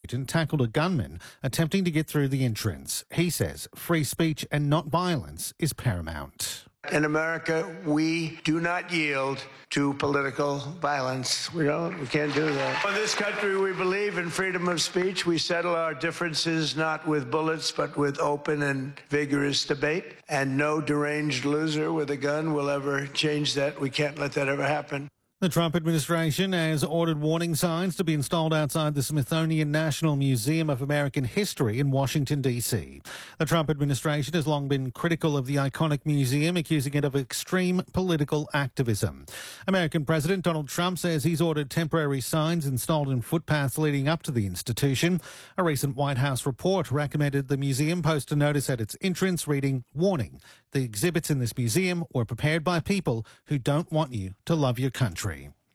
and tackled a gunman attempting to get through the entrance. He says free speech and not violence is paramount. In America, we do not yield to political violence. We can't do that. In this country, we believe in freedom of speech. We settle our differences not with bullets, but with open and vigorous debate. And no deranged loser with a gun will ever change that. We can't let that ever happen. The Trump administration has ordered warning signs to be installed outside the Smithsonian National Museum of American History in Washington, D.C. The Trump administration has long been critical of the iconic museum, accusing it of extreme political activism. American President Donald Trump says he's ordered temporary signs installed in footpaths leading up to the institution. A recent White House report recommended the museum post a notice at its entrance reading, "Warning, the exhibits in this museum were prepared by people who don't want you to love your country."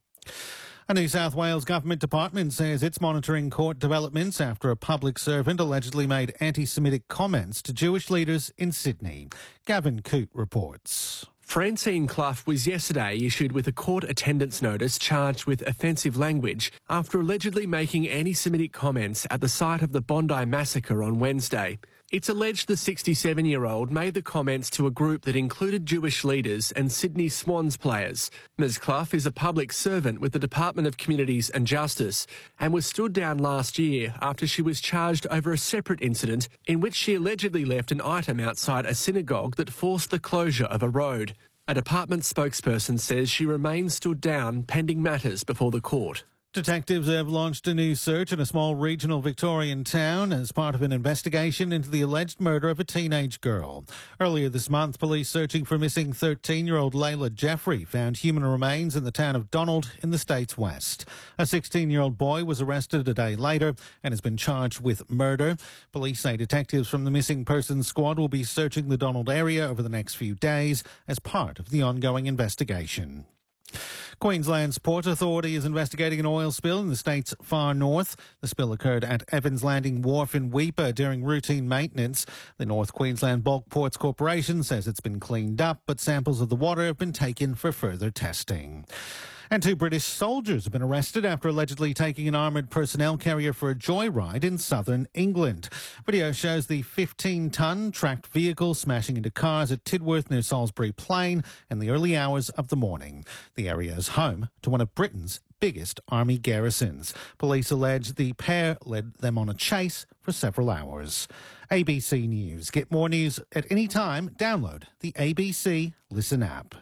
A New South Wales government department says it's monitoring court developments after a public servant allegedly made anti-Semitic comments to Jewish leaders in Sydney. Gavin Coote reports. Francine Clough was yesterday issued with a court attendance notice charged with offensive language after allegedly making anti-Semitic comments at the site of the Bondi massacre on Wednesday. It's alleged the 67-year-old made the comments to a group that included Jewish leaders and Sydney Swans players. Ms Clough is a public servant with the Department of Communities and Justice and was stood down last year after she was charged over a separate incident in which she allegedly left an item outside a synagogue that forced the closure of a road. A department spokesperson says she remains stood down pending matters before the court. Detectives have launched a new search in a small regional Victorian town as part of an investigation into the alleged murder of a teenage girl. Earlier this month, police searching for missing 13-year-old Layla Jeffrey found human remains in the town of Donald in the state's west. A 16-year-old boy was arrested a day later and has been charged with murder. Police say detectives from the Missing Persons Squad will be searching the Donald area over the next few days as part of the ongoing investigation. Queensland's Port Authority is investigating an oil spill in the state's far north. The spill occurred at Evans Landing Wharf in Weipa during routine maintenance. The North Queensland Bulk Ports Corporation says it's been cleaned up, but samples of the water have been taken for further testing. And 2 British soldiers have been arrested after allegedly taking an armoured personnel carrier for a joyride in southern England. Video shows the 15-tonne tracked vehicle smashing into cars at Tidworth near Salisbury Plain in the early hours of the morning. The area is home to one of Britain's biggest army garrisons. Police allege the pair led them on a chase for several hours. ABC News. Get more news at any time. Download the ABC Listen app.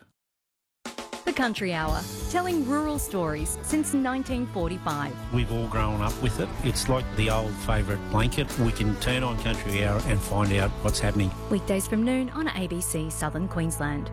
The Country Hour, telling rural stories since 1945. We've all grown up with it. It's like the old favourite blanket. We can turn on Country Hour and find out what's happening. Weekdays from noon on ABC Southern Queensland.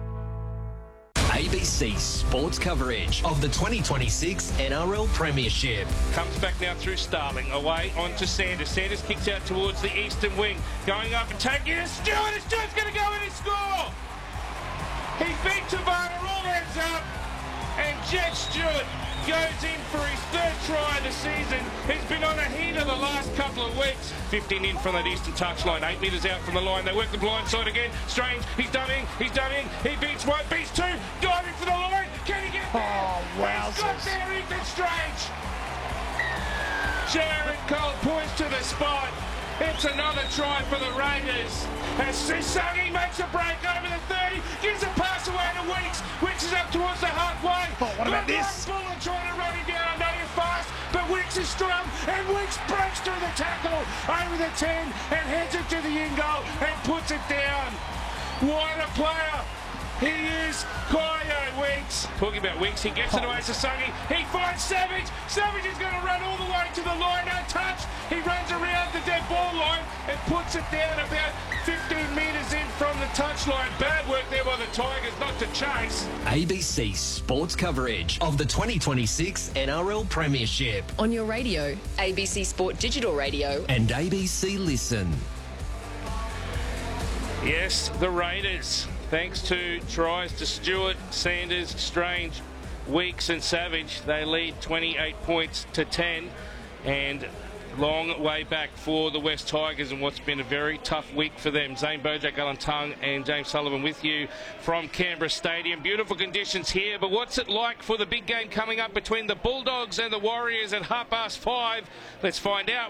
ABC sports coverage of the 2026 NRL Premiership. Comes back now through Starling, away onto Sanders. Sanders kicks out towards the eastern wing, going up and taking it. Stewart, and Stewart's going to go in and score! He beat Tabata, all hands up, and Jet Stewart goes in for his 3rd try of the season. He's been on a heater the last couple of weeks. 15 in from that eastern touchline, 8 metres out from the line. They work the blind side again. Strange, he's done in. He beats 1, beats 2, diving for the line. Can he get there? Oh, wow. He's got there, Ethan Strange. Jared Cole points to the spot. It's another try for the Raiders. As Susangi makes a break over the 30, gives a pass away to Weeks. Weeks is up towards the halfway. Oh, what about this? Bullen trying to run him down. I know you're fast, but Weeks is strong, and Weeks breaks through the tackle over the 10 and heads it to the in goal and puts it down. What a player. He is Kyo Weeks. Talking about Weeks, he gets it away to Sungi. He finds Savage. Savage is going to run all the way to the line, untouched. He runs around the dead ball line and puts it down about 15 metres in from the touchline. Bad work there by the Tigers not to chase. ABC sports coverage of the 2026 NRL Premiership. On your radio, ABC Sport Digital Radio. And ABC Listen. Yes, the Raiders. Thanks to tries to Stewart, Sanders, Strange, Weeks and Savage, they lead 28 points to 10, and long way back for the West Tigers and what's been a very tough week for them. Zane Bojack, Alan Tongue and James Sullivan with you from Canberra Stadium. Beautiful conditions here, but what's it like for the big game coming up between the Bulldogs and the Warriors at 5:30? Let's find out.